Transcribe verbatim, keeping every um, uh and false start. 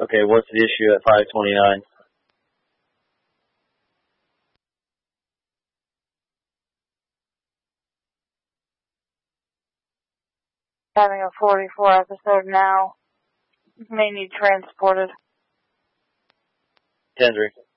Okay, what's the issue at five twenty-nine? Having a forty-four episode now. May need transported. ten three.